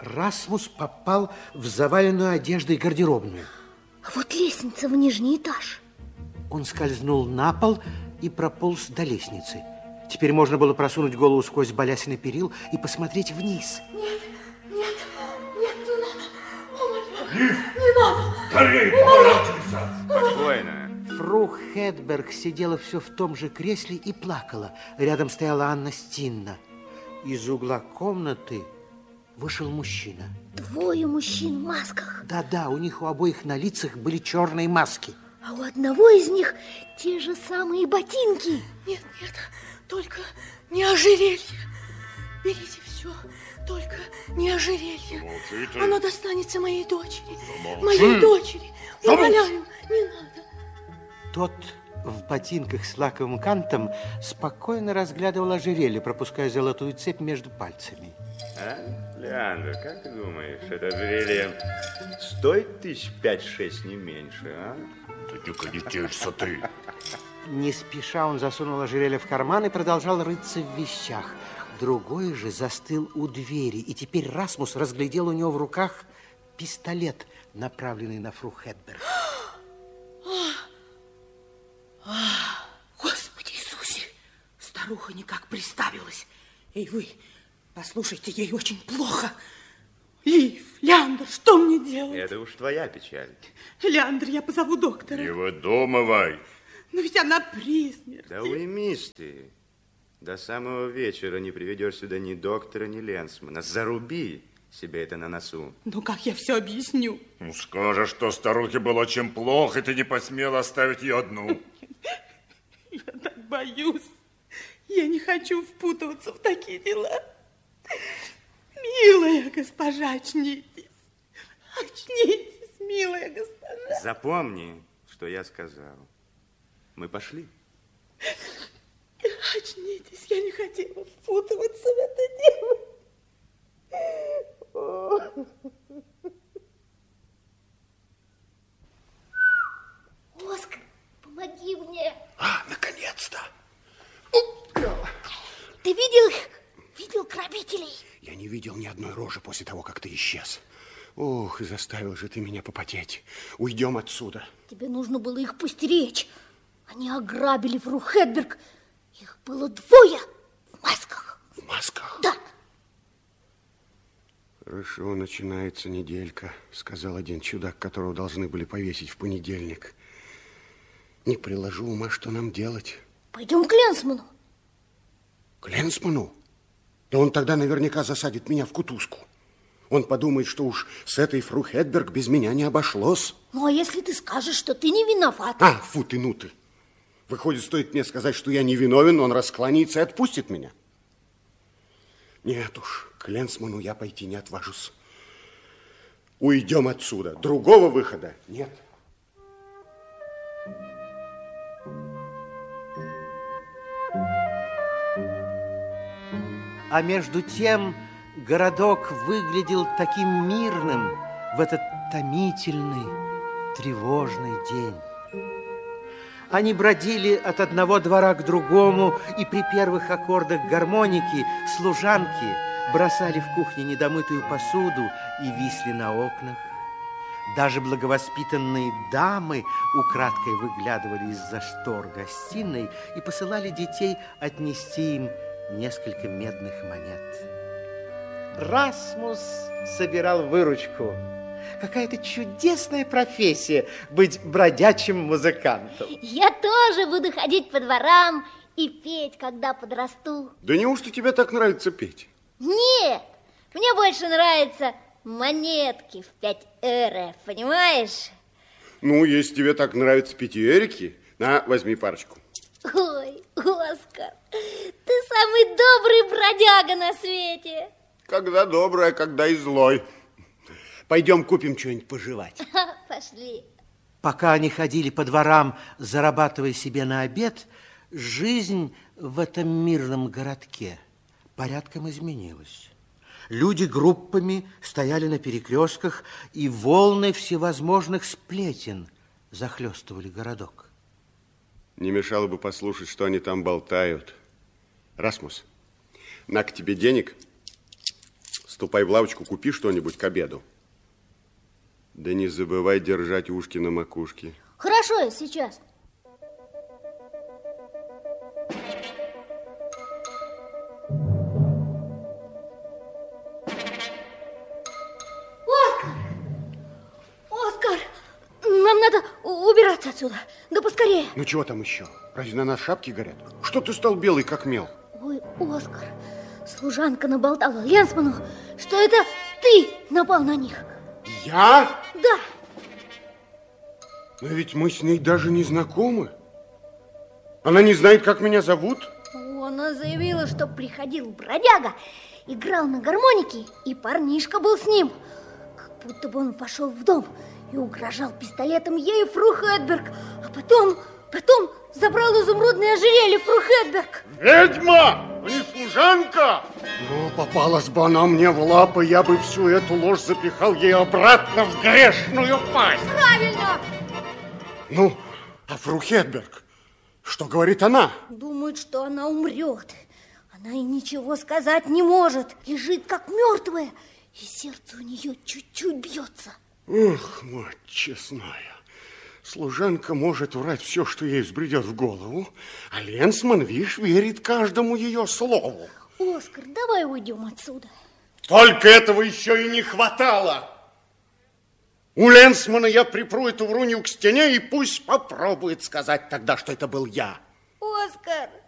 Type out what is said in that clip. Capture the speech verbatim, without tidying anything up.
Расмус попал в заваленную одеждой гардеробную. А вот лестница в нижний этаж. Он скользнул на пол и прополз до лестницы. Теперь можно было просунуть голову сквозь балясины перил и посмотреть вниз. Нет, нет, нет, не надо. Умоляю, не надо. Скорей, поворачивайся. Спокойно. Фру Хедберг сидела все в том же кресле и плакала. Рядом стояла Анна Стинна. Из угла комнаты вышел мужчина. Двое мужчин в масках. Да-да, у них у обоих на лицах были черные маски. А у одного из них те же самые ботинки. Нет, нет, только не ожерелье. Берите все, только не ожерелье. Замолчи ты. Оно достанется моей дочери. Замолчи. Моей дочери. Замолчи. Умоляю, не надо. Тот в ботинках с лаковым кантом спокойно разглядывал ожерелье, пропуская золотую цепь между пальцами. А, Леандр, как ты думаешь, это ожерелье стоит тысяч пять-шесть, не меньше, а? Да не колетишься ты. Не спеша он засунул ожерелье в карман и продолжал рыться в вещах. Другой же застыл у двери, и теперь Расмус разглядел у него в руках пистолет, направленный на Фру Хедберг. Господи Иисусе, старуха никак приставилась. Эй, вы, послушайте, ей очень плохо. Лив, Леандр, что мне делать? Это уж твоя печаль. Леандр, я позову доктора. Не выдумывай. Но ведь она при смерти. Да уймись ты. До самого вечера не приведешь сюда ни доктора, ни Ленсмана. Заруби себе это на носу. Ну, как я все объясню? Ну, скажешь, что старухе было очень плохо, и ты не посмела оставить ее одну. Я так боюсь. Я не хочу впутываться в такие дела. Милая госпожа, очнитесь. Очнитесь, милая госпожа. Запомни, что я сказал. Мы пошли. Очнитесь, я не хотела впутываться в это дело. Оскар, помоги мне. А, наконец-то! Ты видел их? Видел грабителей? Я не видел ни одной рожи после того, как ты исчез. Ох, заставил же ты меня попотеть. Уйдем отсюда. Тебе нужно было их постеречь. Они ограбили Фру Хедберг. Их было двое в масках. В масках? Да. Хорошо, начинается неделька, сказал один чудак, которого должны были повесить в понедельник. Не приложу ума, что нам делать. Пойдем к Ленсману. К Ленсману? Да он тогда наверняка засадит меня в кутузку. Он подумает, что уж с этой Фру Хедберг без меня не обошлось. Ну, а если ты скажешь, что ты не виноват? А, фу ты, ну ты. Выходит, стоит мне сказать, что я не виновен, он расклонится и отпустит меня. Нет уж, к Ленсману я пойти не отважусь. Уйдем отсюда. Другого выхода нет. А между тем городок выглядел таким мирным в этот томительный, тревожный день. Они бродили от одного двора к другому, и при первых аккордах гармоники служанки бросали в кухне недомытую посуду и висли на окнах. Даже благовоспитанные дамы украдкой выглядывали из-за штор гостиной и посылали детей отнести им несколько медных монет. Расмус собирал выручку. Какая-то чудесная профессия быть бродячим музыкантом. Я тоже буду ходить по дворам и петь, когда подрасту. Да неужто тебе так нравится петь? Нет, мне больше нравятся монетки в пять эров, понимаешь? Ну, если тебе так нравятся пятиэрики, на, возьми парочку. Ой, Оскар, ты самый добрый бродяга на свете. Когда добрый, а когда и злой. Пойдем купим что-нибудь пожевать. Пошли. Пока они ходили по дворам, зарабатывая себе на обед, жизнь в этом мирном городке порядком изменилась. Люди группами стояли на перекрестках, и волны всевозможных сплетен захлестывали городок. Не мешало бы послушать, что они там болтают. Расмус, на к тебе денег. Ступай в лавочку, купи что-нибудь к обеду. Да не забывай держать ушки на макушке. Хорошо, я сейчас. Оскар! Оскар! Нам надо убираться отсюда. Да поскорее. Ну чего там еще? Разве на нас шапки горят? Что ты стал белый, как мел? Ой, Оскар, служанка наболтала Ленсману, что это ты напал на них. Я? Да. Но ведь мы с ней даже не знакомы. Она не знает, как меня зовут? Она заявила, что приходил бродяга, играл на гармонике, и парнишка был с ним. Как будто бы он пошел в дом и угрожал пистолетом ей, фру Хедберг, а потом, потом забрал изумрудное ожерелье, фру Хедберг. Ведьма, а не служанка! Ну, попалась бы она мне в лапы, я бы всю эту ложь запихал ей обратно в грешную пасть. Правильно! Ну, а фру Хедберг, что говорит она? Думает, что она умрет. Она и ничего сказать не может. Лежит, как мертвая, и сердце у нее чуть-чуть бьется. Ох, мать честная. Служанка может врать все, что ей взбредет в голову, а Ленсман, видишь, верит каждому ее слову. Оскар, давай уйдем отсюда. Только этого еще и не хватало. У Ленсмана я припру эту врунью к стене, и пусть попробует сказать тогда, что это был я. Оскар,